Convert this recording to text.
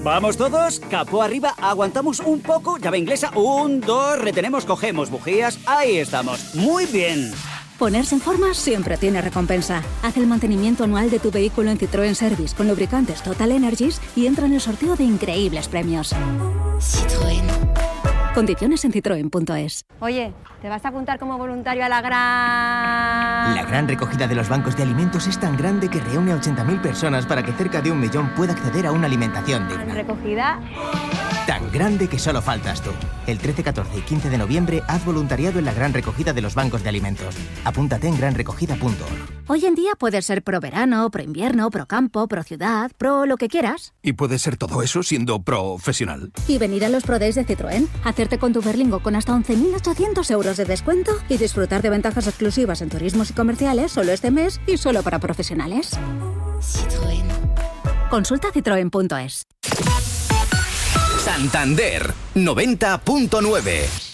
¿Vamos todos? Capó arriba, aguantamos un poco, llave inglesa, 1, 2, retenemos, cogemos bujías, ahí estamos. Muy bien. Ponerse en forma siempre tiene recompensa. Haz el mantenimiento anual de tu vehículo en Citroën Service con lubricantes Total Energies y entra en el sorteo de increíbles premios. Citroën. Condiciones en citroen.es. Oye, ¿te vas a apuntar como voluntario a la gran...? La gran recogida de los bancos de alimentos es tan grande que reúne a 80.000 personas para que cerca de 1 millón pueda acceder a una alimentación digna. ¿Recogida? Tan grande que solo faltas tú. El 13, 14 y 15 de noviembre haz voluntariado en la gran recogida de los bancos de alimentos. Apúntate en granrecogida.org. Hoy en día puedes ser pro verano, pro invierno, pro campo, pro ciudad, pro lo que quieras. Y puedes ser todo eso siendo profesional. Y venir a los Pro Days de Citroën, hacerte con tu Berlingo con hasta 11.800 euros de descuento y disfrutar de ventajas exclusivas en turismos y comerciales solo este mes y solo para profesionales. Citroën. Consulta citroen.es. Santander 90.9.